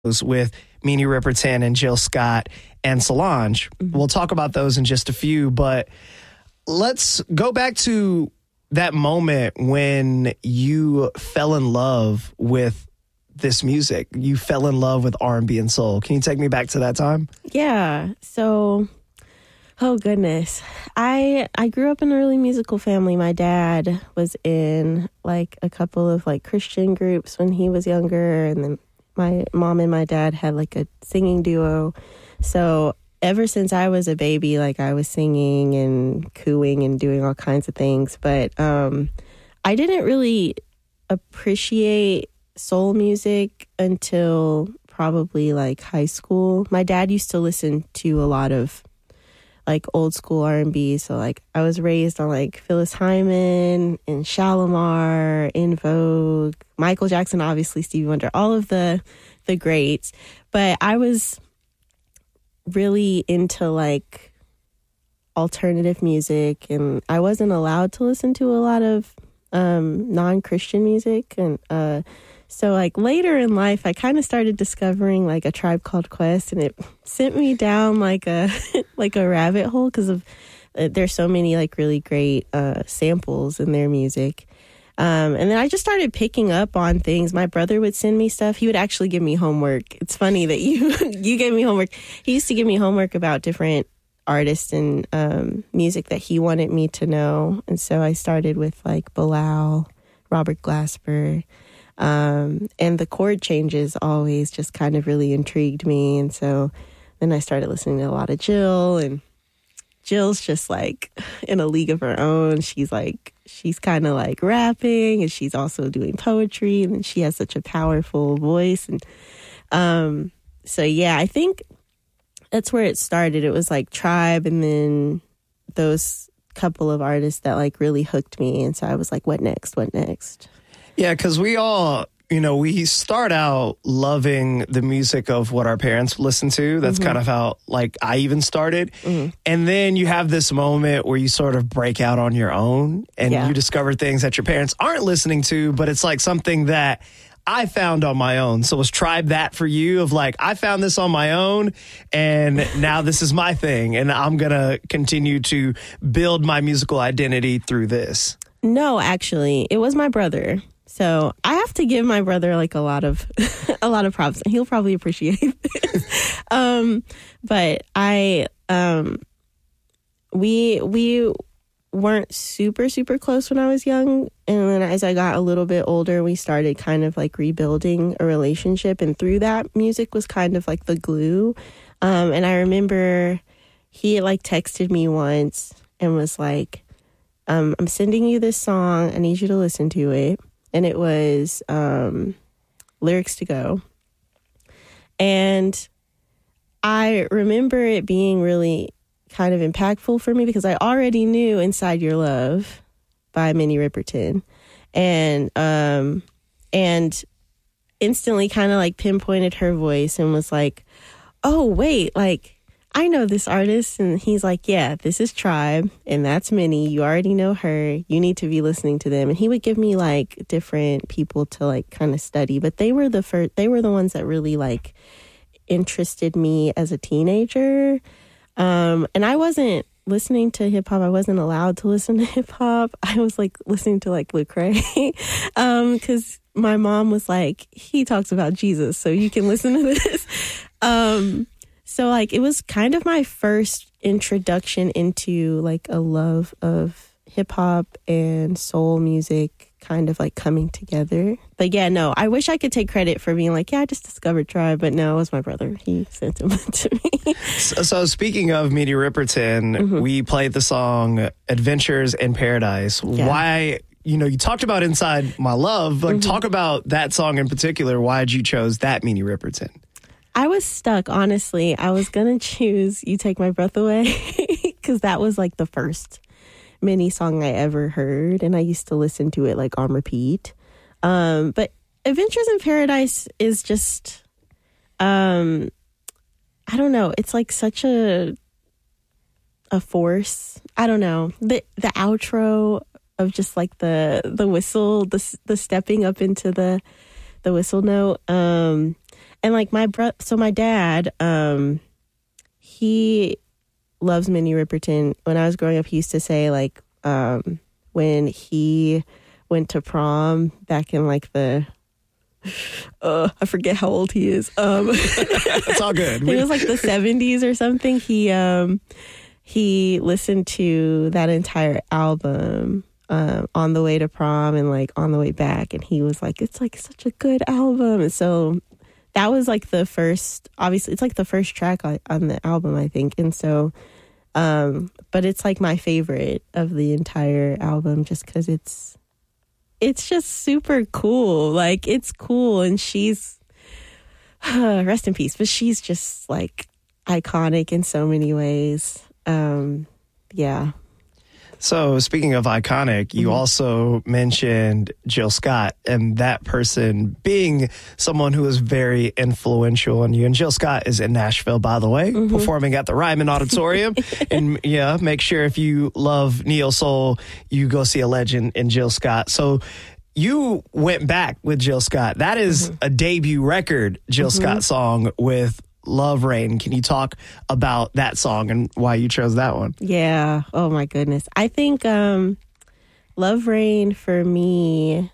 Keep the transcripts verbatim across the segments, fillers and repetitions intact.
with Minnie Riperton and Jill Scott and Solange. Mm-hmm. We'll talk about those in just a few, but let's go back to that moment when you fell in love with this music. You fell in love with R and B and soul. Can you take me back to that time? Yeah. So, oh goodness. I I grew up in a really musical family. My dad was in like a couple of like Christian groups when he was younger, and then my mom and my dad had like a singing duo. So ever since I was a baby, like I was singing and cooing and doing all kinds of things. But um, I didn't really appreciate soul music until probably like high school. My dad used to listen to a lot of like old school R and B. So like I was raised on like Phyllis Hyman and Shalimar, In Vogue, Michael Jackson, obviously Stevie Wonder, all of the the greats. But I was really into like alternative music, and I wasn't allowed to listen to a lot of um, non-Christian music. And uh, so like later in life, I kind of started discovering like A Tribe Called Quest, and it sent me down like a like a rabbit hole because of uh, there's so many like really great uh, samples in their music. Um, and then I just started picking up on things. My brother would send me stuff. He would actually give me homework. It's funny that you you gave me homework. He used to give me homework about different artists and um, music that he wanted me to know. And so I started with like Bilal, Robert Glasper. Um, and the chord changes always just kind of really intrigued me. And so then I started listening to a lot of Jill, and Jill's just like in a league of her own. She's like, she's kind of like rapping, and she's also doing poetry, and she has such a powerful voice. And um, so, yeah, I think that's where it started. It was like Tribe, and then those couple of artists that like really hooked me. And so I was like, what next? What next? Yeah, because we all, you know, we start out loving the music of what our parents listen to. That's mm-hmm. kind of how, like, I even started. Mm-hmm. And then you have this moment where you sort of break out on your own, and yeah. you discover things that your parents aren't listening to, but it's like something that I found on my own. So was Tribe that for you, of like, I found this on my own, and now this is my thing, and I'm going to continue to build my musical identity through this? No, actually, it was my brother. So I have to give my brother like a lot of a lot of props. He'll probably appreciate this. um, but I um, we we weren't super super close when I was young, and then as I got a little bit older, we started kind of like rebuilding a relationship, and through that, music was kind of like the glue. Um, and I remember he had like texted me once and was like, um, "I'm sending you this song. I need you to listen to it." And it was um, Lyrics to Go. And I remember it being really kind of impactful for me because I already knew Inside Your Love by Minnie Riperton. And, um, and instantly kind of like pinpointed her voice and was like, oh, wait, like, I know this artist. And he's like, yeah, this is Tribe, and that's Minnie. You already know her. You need to be listening to them. And he would give me like different people to like kind of study, but they were the first, they were the ones that really like interested me as a teenager. Um, and I wasn't listening to hip hop. I wasn't allowed to listen to hip hop. I was like listening to like Lecrae, um, cause my mom was like, he talks about Jesus, so you can listen to this. Um, So, like, it was kind of my first introduction into, like, a love of hip-hop and soul music kind of, like, coming together. But, yeah, no, I wish I could take credit for being like, yeah, I just discovered Tribe. But, no, it was my brother. He sent him to me. So, so speaking of Minnie Riperton, mm-hmm. we played the song Adventures in Paradise. Yeah. Why... You know, you talked about Inside My Love. Like, mm-hmm. talk about that song in particular. Why did you chose that Minnie Riperton? I was stuck, honestly. I was going to choose You Take My Breath Away because that was like the first Minnie song I ever heard, and I used to listen to it like on repeat. Um, but Adventures in Paradise is just, um, I don't know. It's like such a a force. I don't know. The the outro of just like the the whistle, the the stepping up into the the whistle note. Um, And like my bro, so my dad, um, he loves Minnie Riperton. When I was growing up, he used to say like um, when he went to prom back in like the, uh, I forget how old he is. Um, it's all good. It was like the seventies or something. He um, he listened to that entire album. Um, on the way to prom and like on the way back, and he was like, it's like such a good album. And so that was like the first, obviously it's like the first track on, on the album, I think. And so um but it's like my favorite of the entire album just because it's it's just super cool. Like it's cool, and she's uh, rest in peace, but she's just like iconic in so many ways. Um yeah. So speaking of iconic, you mm-hmm. also mentioned Jill Scott, and that person being someone who is very influential on you. And Jill Scott is in Nashville, by the way, mm-hmm. performing at the Ryman Auditorium. And yeah, make sure if you love neo soul, you go see a legend in Jill Scott. So you went back with Jill Scott. That is mm-hmm. a debut record, Jill mm-hmm. Scott song with Love Rain. Can you talk about that song and why you chose that one? Yeah. Oh my goodness. I think um, Love Rain for me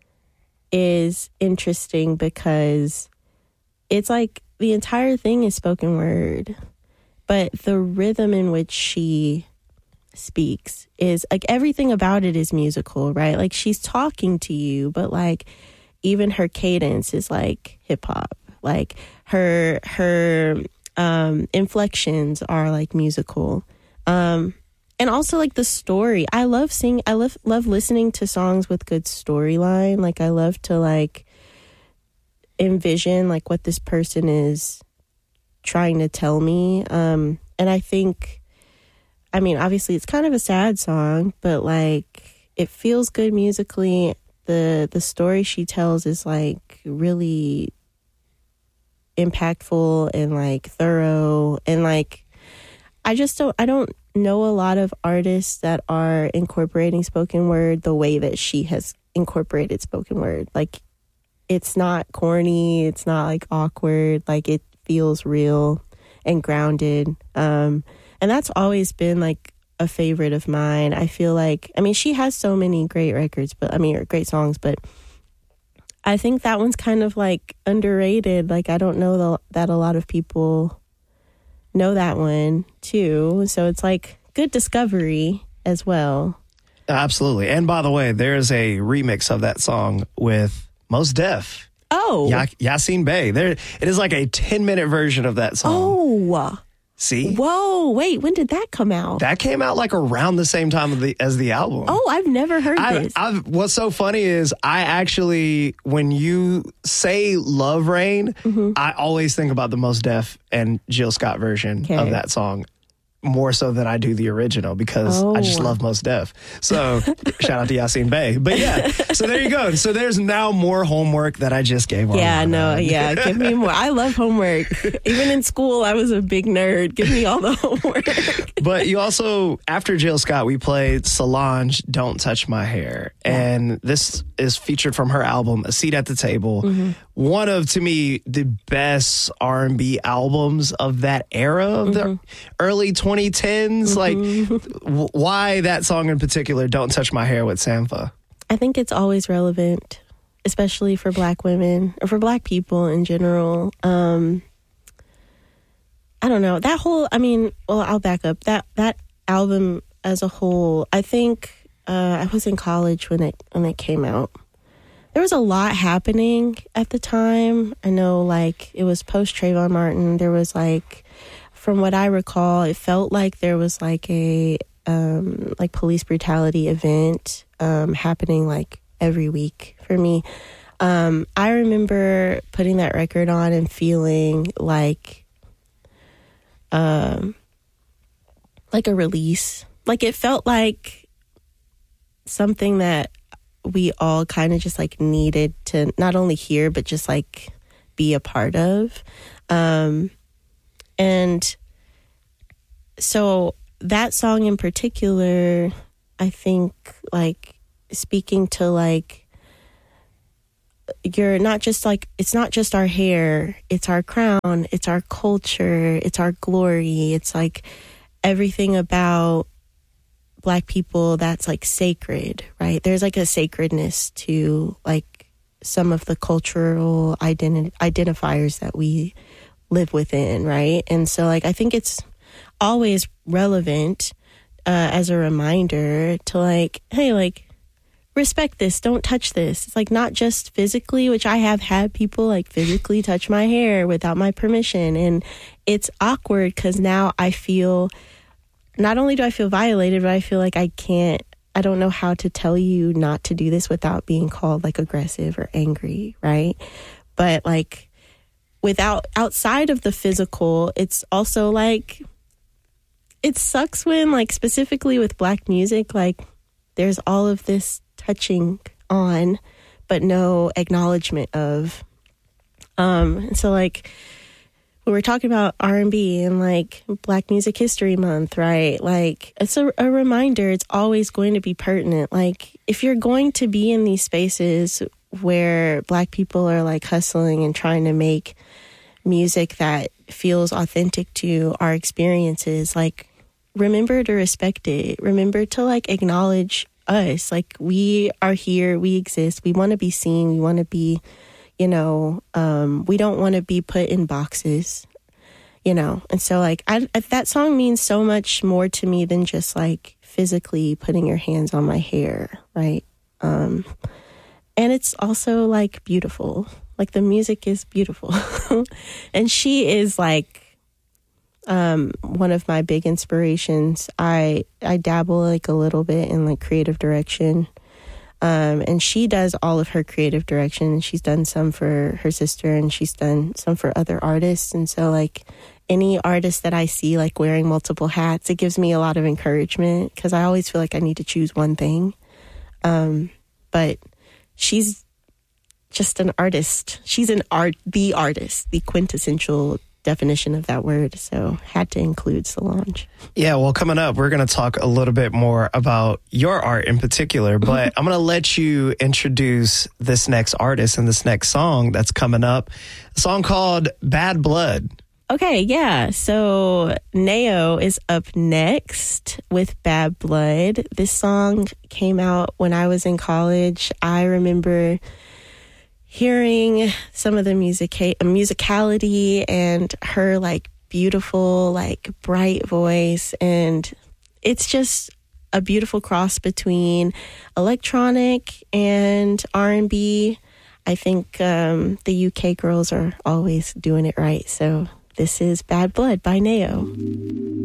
is interesting because it's like the entire thing is spoken word, but the rhythm in which she speaks is like everything about it is musical, right? Like she's talking to you, but like even her cadence is like hip hop. Like her her um, inflections are like musical, um, and also like the story. I love sing. I love love listening to songs with good storyline. Like I love to like envision like what this person is trying to tell me. Um, and I think, I mean, obviously it's kind of a sad song, but like it feels good musically. The the story she tells is like really impactful and like thorough, and like I just don't I don't know a lot of artists that are incorporating spoken word the way that she has incorporated spoken word. Like it's not corny, it's not like awkward, like it feels real and grounded. Um and that's always been like a favorite of mine. I feel like, I mean, she has so many great records, but I mean, or great songs, but I think that one's kind of like underrated. Like, I don't know the, that a lot of people know that one too. So it's like good discovery as well. Absolutely. And by the way, there's a remix of that song with Mos Def. Oh. Ya- Yasin Bey. There, it is like a ten minute version of that song. Oh. See? Whoa, wait, when did that come out? That came out like around the same time of the, as the album. Oh, I've never heard I, this. I've, what's so funny is I actually, when you say Love Rain, mm-hmm. I always think about the Mos Def and Jill Scott version okay. of that song. More so than I do the original because oh. I just love Mos Def. So shout out to Yasin Bey. But yeah, so there you go. So there's now more homework that I just gave. Yeah, no, on. yeah, give me more. I love homework. Even in school, I was a big nerd. Give me all the homework. But you also, after Jill Scott, we played Solange, Don't Touch My Hair. Yeah. And this is featured from her album, A Seat at the Table. Mm-hmm. One of, to me, the best R and B albums of that era, of mm-hmm. the early twenty tens. Mm-hmm. Like, w- why that song in particular, Don't Touch My Hair with Sampha? I think it's always relevant, especially for Black women, or for Black people in general. Um, I don't know. That whole, I mean, well, I'll back up. That that album as a whole, I think uh, I was in college when it when it came out. There was a lot happening at the time. I know, like, it was post Trayvon Martin. There was, like, from what I recall, it felt like there was, like, a, um, like, police brutality event um, happening, like, every week for me. Um, I remember putting that record on and feeling like, um, like a release. Like, it felt like something that we all kind of just like needed to not only hear, but just like be a part of. Um, and so that song in particular, I think like speaking to like you're not just like, it's not just our hair, it's our crown, it's our culture, it's our glory. It's like everything about Black people that's like sacred, right? There's like a sacredness to like some of the cultural identi- identifiers that we live within, right? And so like I think it's always relevant uh, as a reminder to like, hey, like, respect this, don't touch this. It's like not just physically, which I have had people like physically touch my hair without my permission. And it's awkward because now I feel, not only do I feel violated, but I feel like I can't, I don't know how to tell you not to do this without being called like aggressive or angry, right? But like without, outside of the physical, it's also like, it sucks when like specifically with Black music, like there's all of this touching on, but no acknowledgement of. Um, and so like when we're talking about R and B and like Black Music History Month, right? Like it's a, a reminder, it's always going to be pertinent. Like if you're going to be in these spaces where Black people are like hustling and trying to make music that feels authentic to our experiences, like remember to respect it. Remember to like acknowledge us. Like we are here, we exist, we want to be seen, we want to be, you know, um, we don't want to be put in boxes, you know. And so like I, that song means so much more to me than just like physically putting your hands on my hair, right? Um, and it's also like beautiful. Like the music is beautiful. And she is like Um, one of my big inspirations. I I dabble like a little bit in like creative direction, um, and she does all of her creative direction. She's done some for her sister, and she's done some for other artists. And so, like any artist that I see like wearing multiple hats, it gives me a lot of encouragement because I always feel like I need to choose one thing. Um, but she's just an artist. She's an art, the artist, the quintessential definition of that word, so had to include Solange. Yeah, well, coming up, we're going to talk a little bit more about your art in particular, but I'm going to let you introduce this next artist and this next song that's coming up, a song called Bad Blood. Okay, yeah, so Nao is up next with Bad Blood. This song came out when I was in college. I remember hearing some of the music musicality and her like beautiful, like bright voice. And it's just a beautiful cross between electronic and R and B. I think um, the U K girls are always doing it right. So this is Bad Blood by Nao.